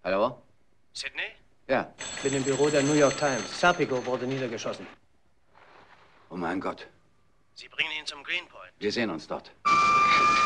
Hallo? Sydney? Ja. Ich bin im Büro der New York Times. Serpico wurde niedergeschossen. Oh mein Gott. Sie bringen ihn zum Greenpoint. Wir sehen uns dort.